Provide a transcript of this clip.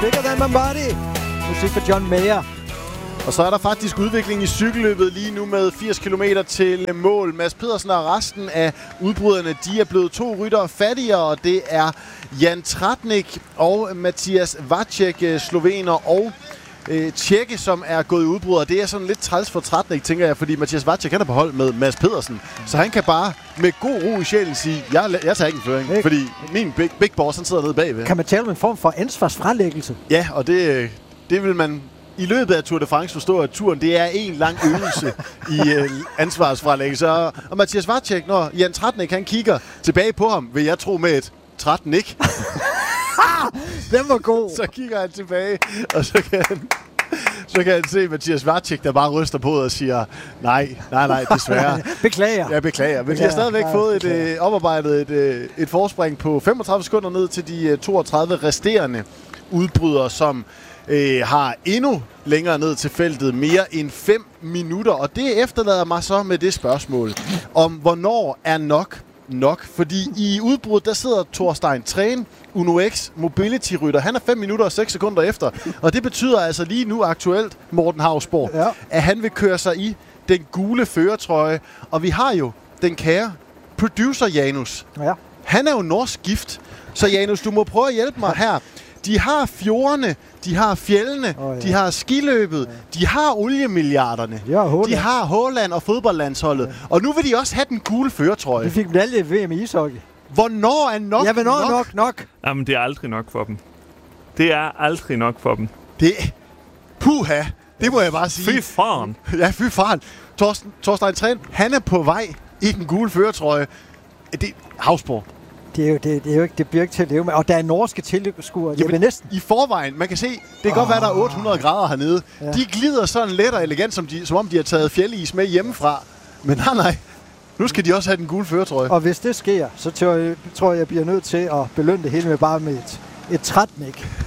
Bigger Than My Body. Musik for John Mayer. Og så er der faktisk udvikling i cykelløbet lige nu med 80 km til mål. Mads Pedersen og resten af udbryderne, de er blevet 2 ryttere fattigere, og det er Jan Tratnik og Mathias Vacek, slovener og tjekke, som er gået i udbrud. Det er sådan lidt træls for Tratnik, tænker jeg, fordi Mathias Vacek er på hold med Mads Pedersen. Så han kan bare med god ro i sjælen sige, jeg tager ikke en føring, fordi min big boss, han sidder nede bagved. Kan man tale om en form for ansvarsfralæggelse? Ja, og det vil man i løbet af Tour de France forstå, at turen det er en lang øvelse i ansvarsfralæggelse. Og Mathias Vacek, når Jan Tratnik han kigger tilbage på ham, vil jeg tro med et Tratnik. Den var god. Så kigger han tilbage, og så kan han se Mathias Vacek, der bare ryster på og siger, nej, desværre. Beklager. Ja, beklager. Men vi har stadigvæk fået oparbejdet et forspring på 35 sekunder ned til de 32 resterende udbrydere, som har endnu længere ned til feltet, mere end 5 minutter. Og det efterlader mig så med det spørgsmål, om hvornår er nok. Fordi i udbruddet, der sidder Thorstein Træn, Uno X Mobility-rytter. Han er 5 minutter og 6 sekunder efter. Og det betyder altså lige nu aktuelt, Morten Hausborg, at han vil køre sig i den gule førertrøje. Og vi har jo den kære producer Janus. Ja. Han er jo norsk gift. Så Janus, du må prøve at hjælpe mig her. De har fjordene, de har fjellene, de har skiløbet, de har oliemilliarderne, de har Haaland og fodboldlandsholdet, og nu vil de også have den gule førertrøje. De fik medalje i VM i ishockey. Hvornår er nok? Ja, hvornår er nok? Jamen, det er aldrig nok for dem. Det er aldrig nok for dem. Puha, det må jeg bare sige. Fy faren. Ja, fy faren. Thorstein Træn, han er på vej i den gule førertrøje. Hausborg. Det bliver ikke til at leve med. Og der er norske tilskuere. Jeg vil næsten... I forvejen, man kan se, det kan godt være, der er 800 grader hernede. Ja. De glider sådan let og elegant, som om de har taget fjeldis med hjemmefra. Men nej. Nu skal de også have den gule førertrøje. Og hvis det sker, så tror jeg bliver nødt til at belønne det hele med bare med et Tratnik.